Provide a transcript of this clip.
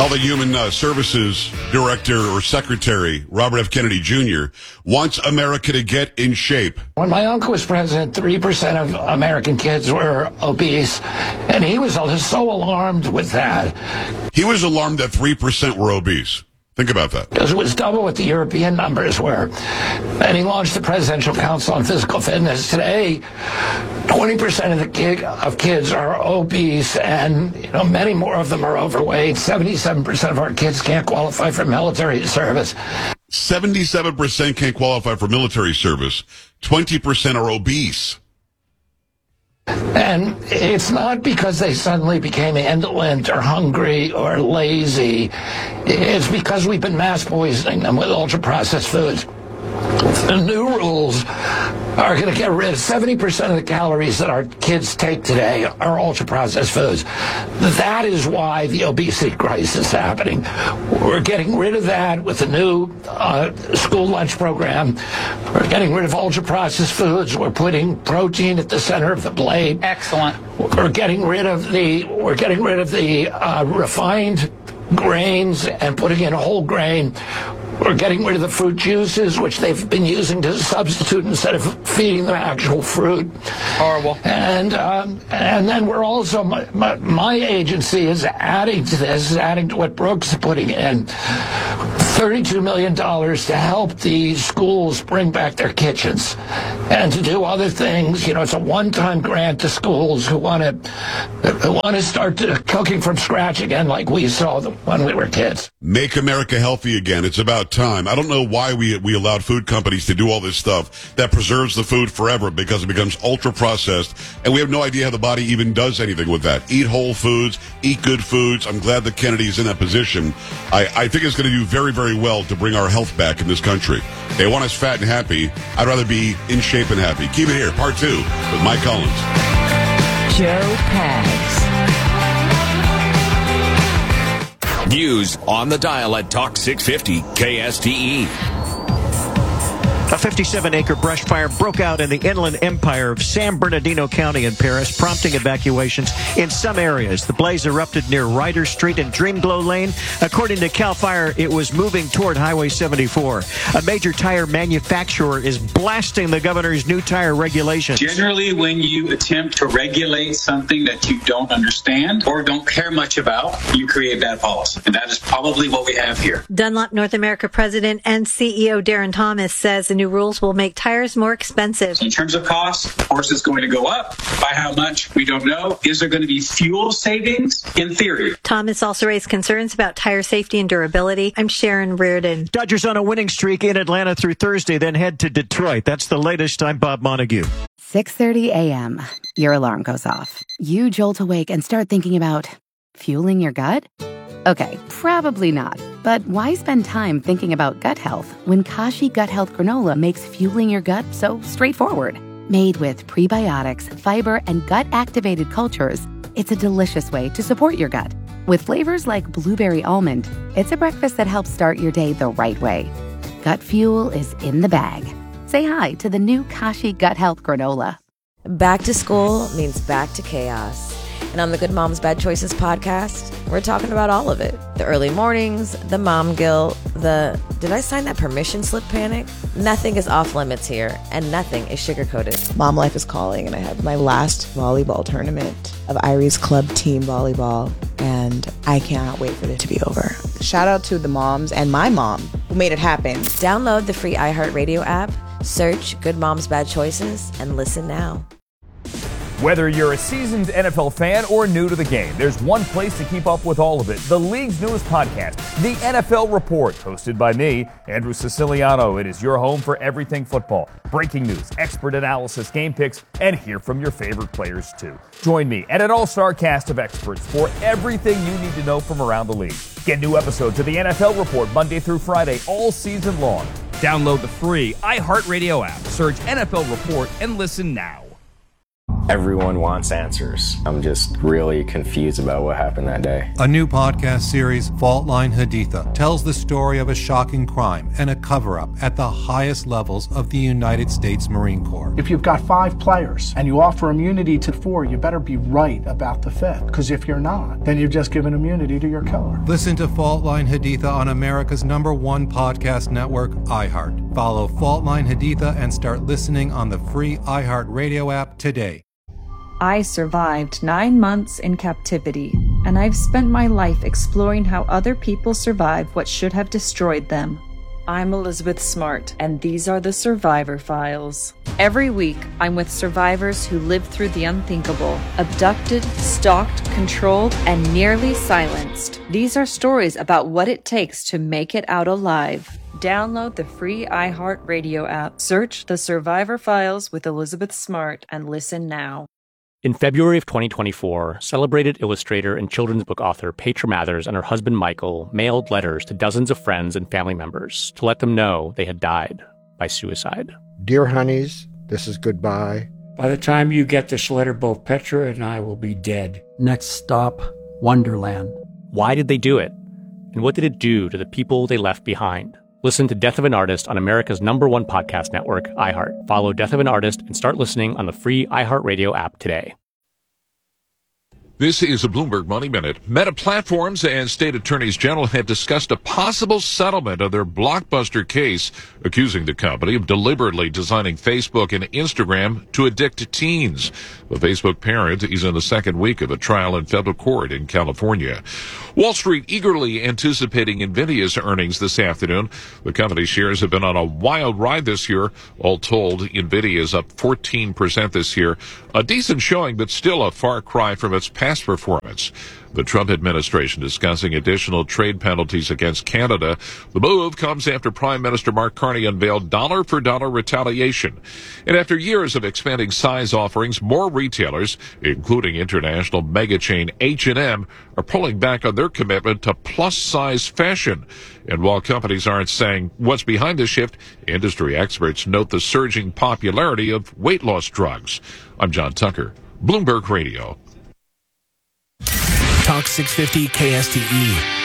Health and Human Services Director or Secretary Robert F. Kennedy Jr. wants America to get in shape. When my uncle was president, 3% of American kids were obese, and he was so alarmed with that. He was alarmed that 3% were obese. Think about that. Because it was double what the European numbers were. And he launched the Presidential Council on Physical Fitness. Today, 20% of kids are obese, and many more of them are overweight. 77% of our kids can't qualify for military service. 77% can't qualify for military service. 20% are obese. And it's not because they suddenly became indolent or hungry or lazy. It's because we've been mass poisoning them with ultra-processed foods. The new rules are going to get rid of 70% of the calories that our kids take today are ultra-processed foods. That is why the obesity crisis is happening. We're getting rid of that with the new school lunch program. We're getting rid of ultra-processed foods. We're putting protein at the center of the plate. Excellent. We're getting rid of the refined grains and putting in whole grain. We're getting rid of the fruit juices, which they've been using to substitute instead of feeding them actual fruit. Horrible. And then we're also, my agency is adding to this, adding to what Brooks is putting in, $32 million to help the schools bring back their kitchens and to do other things. It's a one-time grant to schools who want to start cooking from scratch again like we saw when we were kids. Make America healthy again. It's about time. I don't know why we allowed food companies to do all this stuff that preserves the food forever, because it becomes ultra-processed, and we have no idea how the body even does anything with that. Eat whole foods, eat good foods. I'm glad that Kennedy's in that position. I think it's going to do very, very well to bring our health back in this country. They want us fat and happy. I'd rather be in shape and happy. Keep it here. Part 2 with Mike Collins. Joe Pags. News on the dial at Talk 650 KSTE. A 57-acre brush fire broke out in the Inland Empire of San Bernardino County in Paris, prompting evacuations in some areas. The blaze erupted near Ryder Street and Dreamglow Lane. According to CAL FIRE, it was moving toward Highway 74. A major tire manufacturer is blasting the governor's new tire regulations. Generally, when you attempt to regulate something that you don't understand or don't care much about, you create bad policy. And that is probably what we have here. Dunlop North America President and CEO Darren Thomas says the new rules will make tires more expensive. In terms of cost, of course, it's going to go up. By how much, we don't know. Is there going to be fuel savings? In theory. Thomas also raised concerns about tire safety and durability. I'm Sharon Reardon. Dodgers on a winning streak in Atlanta through Thursday, then head to Detroit. That's the latest. I'm Bob Montague. 6:30 a.m. Your alarm goes off. You jolt awake and start thinking about fueling your gut? Okay, probably not. But why spend time thinking about gut health when Kashi Gut Health Granola makes fueling your gut so straightforward? Made with prebiotics, fiber, and gut-activated cultures, it's a delicious way to support your gut. With flavors like blueberry almond, it's a breakfast that helps start your day the right way. Gut fuel is in the bag. Say hi to the new Kashi Gut Health Granola. Back to school means back to chaos. And on the Good Moms Bad Choices podcast, we're talking about all of it. The early mornings, the mom guilt, the did I sign that permission slip panic? Nothing is off limits here, and nothing is sugar-coated. Mom life is calling, and I have my last volleyball tournament of Irie's club team volleyball, and I cannot wait for it to be over. Shout out to the moms and my mom who made it happen. Download the free iHeartRadio app, search Good Moms Bad Choices, and listen now. Whether you're a seasoned NFL fan or new to the game, there's one place to keep up with all of it. The league's newest podcast, The NFL Report, hosted by me, Andrew Siciliano. It is your home for everything football. Breaking news, expert analysis, game picks, and hear from your favorite players, too. Join me and an all-star cast of experts for everything you need to know from around the league. Get new episodes of The NFL Report Monday through Friday all season long. Download the free iHeartRadio app, search NFL Report, and listen now. Everyone wants answers. I'm just really confused about what happened that day. A new podcast series, Fault Line Haditha, tells the story of a shocking crime and a cover-up at the highest levels of the United States Marine Corps. If you've got 5 players and you offer immunity to 4, you better be right about the 5th. Because if you're not, then you've just given immunity to your killer. Listen to Fault Line Haditha on America's #1 podcast network, iHeart. Follow Fault Line Haditha and start listening on the free iHeart Radio app today. I survived 9 months in captivity, and I've spent my life exploring how other people survive what should have destroyed them. I'm Elizabeth Smart, and these are the Survivor Files. Every week, I'm with survivors who lived through the unthinkable, abducted, stalked, controlled, and nearly silenced. These are stories about what it takes to make it out alive. Download the free iHeart Radio app, search The Survivor Files with Elizabeth Smart, and listen now. In February of 2024, celebrated illustrator and children's book author Petra Mathers and her husband Michael mailed letters to dozens of friends and family members to let them know they had died by suicide. Dear honeys, this is goodbye. By the time you get this letter, both Petra and I will be dead. Next stop, Wonderland. Why did they do it? And what did it do to the people they left behind? Listen to Death of an Artist on America's #1 podcast network, iHeart. Follow Death of an Artist and start listening on the free iHeartRadio app today. This is a Bloomberg Money Minute. Meta Platforms and state attorneys general have discussed a possible settlement of their Blockbuster case, accusing the company of deliberately designing Facebook and Instagram to addict teens. The Facebook parent is in the second week of a trial in federal court in California. Wall Street eagerly anticipating NVIDIA's earnings this afternoon. The company's shares have been on a wild ride this year. All told, NVIDIA is up 14% this year. A decent showing, but still a far cry from its past performance. The Trump administration discussing additional trade penalties against Canada. The move comes after Prime Minister Mark Carney unveiled dollar-for-dollar retaliation. And after years of expanding size offerings, more retailers, including international mega chain H&M, are pulling back on their commitment to plus-size fashion. And while companies aren't saying what's behind the shift, industry experts note the surging popularity of weight loss drugs. I'm John Tucker, Bloomberg Radio. Talk 650 KSTE.